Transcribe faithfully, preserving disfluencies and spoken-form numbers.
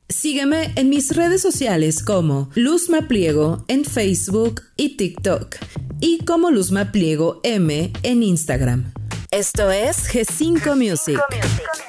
Sígueme en mis redes sociales como Luzma Pliego en Facebook y TikTok y como Luzma Pliego M en Instagram. Esto es G cinco Music. G cinco Music.